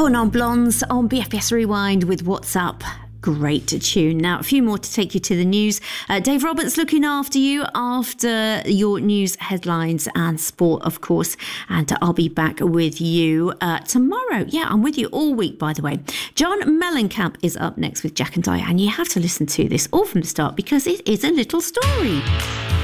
4 Non-Blondes on BFBS Rewind with What's Up. Great tune. Now, a few more to take you to the news. Dave Roberts looking after you after your news headlines and sport, of course. And I'll be back with you tomorrow. Yeah, I'm with you all week, by the way. John Mellencamp is up next with Jack and Di, and you have to listen to this all from the start because it is a little story.